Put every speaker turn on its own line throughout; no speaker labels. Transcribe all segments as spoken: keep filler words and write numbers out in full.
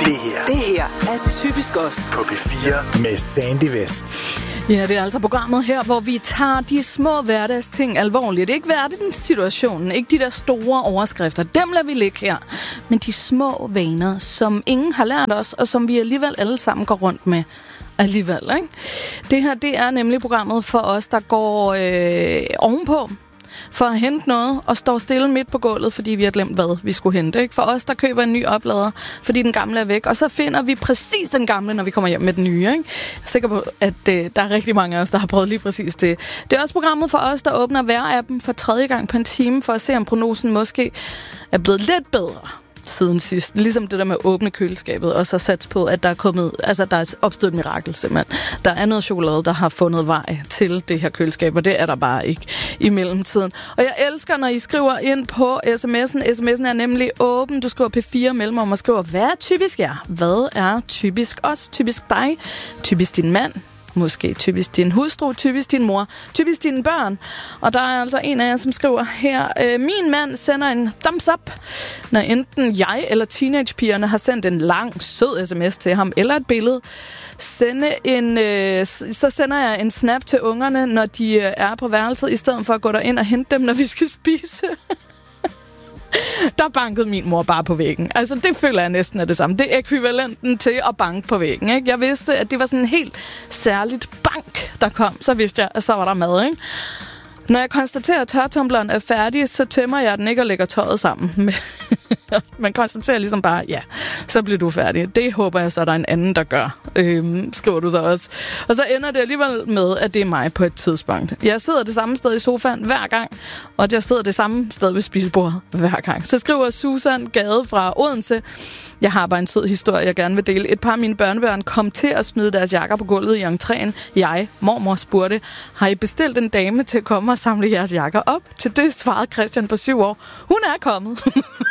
Det her.
Det her er typisk os.
På P fire med Sandy West.
Ja, det er altså programmet her, hvor vi tager de små hverdagsting alvorligt. Det er ikke verdenssituationen, ikke de der store overskrifter. Dem lader vi ligge her. Men de små vaner, som ingen har lært os, og som vi alligevel alle sammen går rundt med. Alligevel, ikke? Det her, det er nemlig programmet for os, der går øh, ovenpå for at hente noget og står stille midt på gulvet, fordi vi har glemt, hvad vi skulle hente. Ikke? For os, der køber en ny oplader, fordi den gamle er væk, og så finder vi præcis den gamle, når vi kommer hjem med den nye. Ikke? Jeg er sikker på, at øh, der er rigtig mange af os, der har prøvet lige præcis det. Det er også programmet for os, der åbner vejr-appen for tredje gang på en time, for at se, om prognosen måske er blevet lidt bedre siden sidst. Ligesom det der med at åbne køleskabet, og så sats på, at der er kommet, altså der er opstået et mirakel simpelthen. Der er noget chokolade, der har fundet vej til det her køleskab, og det er der bare ikke i mellemtiden. Og jeg elsker, når I skriver ind på sms'en. sms'en er nemlig åben. Du skriver P fire mellemrum og skriver, hvad er typisk jer? Hvad er typisk os? Typisk dig? Typisk din mand? Måske typisk din hustru, typisk din mor, typisk dine børn. Og der er altså en af jer, som skriver her, øh, min mand sender en thumbs up, når enten jeg eller teenagepigerne har sendt en lang, sød sms til ham, eller et billede. Sende en, øh, så sender jeg en snap til ungerne, når de øh, er på værelset, i stedet for at gå derind og hente dem, når vi skal spise. Der bankede min mor bare på væggen. Altså, det føler jeg næsten er det samme. Det er ekvivalenten til at banke på væggen, ikke? Jeg vidste, at det var sådan en helt særligt bank, der kom. Så vidste jeg, at så var der mad, ikke? Når jeg konstaterer, at tørretumbleren er færdig, så tømmer jeg den ikke og lægger tøjet sammen. Man konstaterer ligesom bare, ja, så bliver du færdig. Det håber jeg så, der er en anden, der gør, øhm, skriver du så også. Og så ender det alligevel med, at det er mig på et tidspunkt. Jeg sidder det samme sted i sofaen hver gang, og jeg sidder det samme sted ved spisebordet hver gang. Så skriver Susan Gade fra Odense, jeg har bare en sød historie, jeg gerne vil dele. Et par af mine børnebørn kom til at smide deres jakker på gulvet i entréen. Jeg, mormor, spurgte, har I bestilt en dame til at komme og samle jeres jakker op? Til det svarede Christian på syv år, hun er kommet.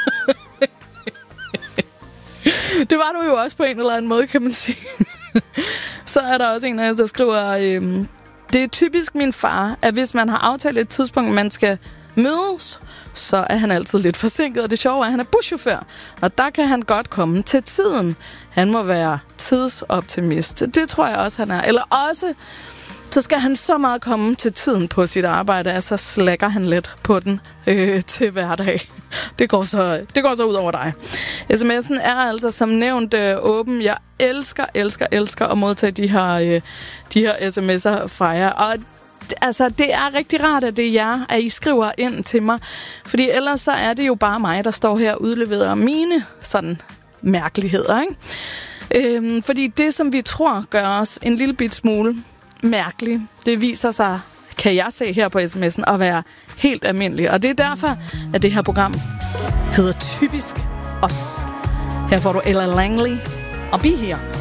Det var du jo også på en eller anden måde, kan man sige. Så er der også en af os, der skriver, øhm, det er typisk min far, at hvis man har aftalt et tidspunkt, man skal mødes, så er han altid lidt forsinket. Og det sjove er, at han er buschauffør, og der kan han godt komme til tiden. Han må være tidsoptimist. Det tror jeg også, han er. Eller også, så skal han så meget komme til tiden på sit arbejde, at så slækker han lidt på den øh, til hverdag. Det går, så, det går så ud over dig. sms'en er altså som nævnt øh, åben. Jeg elsker, elsker, elsker at modtage de her, øh, de her sms'er fra jer. Og altså, det er rigtig rart, at det er jer, at I skriver ind til mig. Fordi ellers så er det jo bare mig, der står her og udleverer mine sådan mærkeligheder, ikke? Øhm, fordi det, som vi tror gør os en lille bit smule mærkelig, det viser sig, kan jeg se her på sms'en, at være helt almindelig. Og det er derfor, at det her program hedder Typisk Os. Her får du Ella Langley og Be Here.